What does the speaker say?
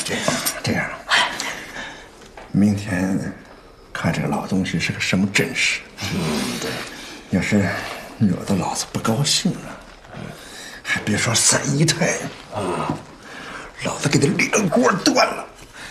这样，明天看这个老东西是个什么阵势。对，要是惹得老子不高兴了，还别说三姨太老子给他连锅端了。